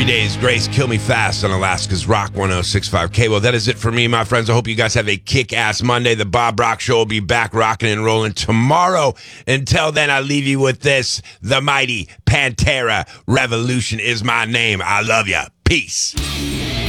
Days Grace, Kill Me Fast on Alaska's Rock 106.5. Well, that is it for me, my friends. I hope you guys have a kick-ass Monday. The Bob Rock Show will be back rocking and rolling tomorrow. Until then, I leave you with this. The mighty Pantera Revolution is my name. I love ya. Peace.